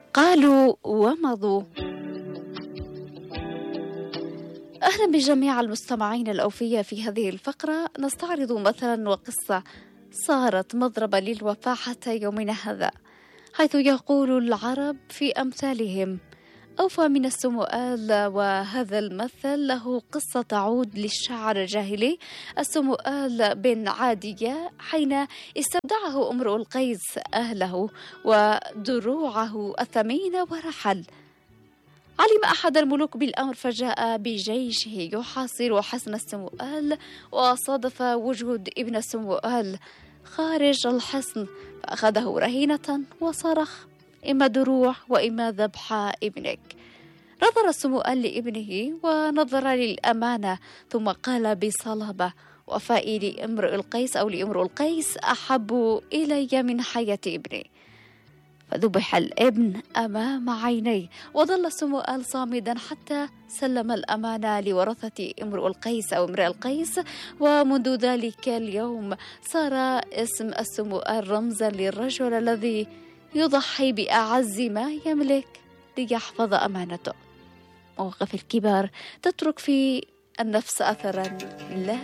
قالوا ومضوا. أهلا بجميع المستمعين الأوفياء. في هذه الفقرة نستعرض مثلا وقصة صارت مضربا للوفاء حتى يومنا هذا، حيث يقول العرب في أمثالهم: أوفى من السمؤال. وهذا المثل له قصة تعود للشاعر الجاهلي السمؤال بن عادية، حين استودعه امرؤ القيس أهله ودروعه الثمينة ورحل. علم أحد الملوك بالأمر فجاء بجيشه يحاصر حصن السمؤال، وصادف وجود ابن السمؤال خارج الحصن، فأخذه رهينة وصرخ: إما دروع وإما ذبح ابنك. نظر السمؤال لابنه ونظر للأمانة، ثم قال بصلابة: وفائي لامرؤ القيس أو لامرؤ القيس أحب إلي من حياة ابني. فذبح الابن أمام عينيه، وظل السمؤال صامدا حتى سلم الأمانة لورثة امرؤ القيس أو امرئ القيس. ومنذ ذلك اليوم صار اسم السمؤال رمزا للرجل الذي يضحي بأعز ما يملك ليحفظ أمانته. مواقف الكبار تترك في النفس أثرا لا